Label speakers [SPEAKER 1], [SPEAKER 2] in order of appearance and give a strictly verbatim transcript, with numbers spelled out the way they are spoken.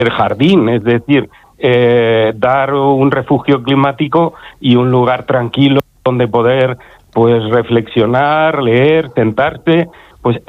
[SPEAKER 1] jardín, es decir, eh, dar un refugio climático y un lugar tranquilo donde poder pues reflexionar, leer, sentarse, pues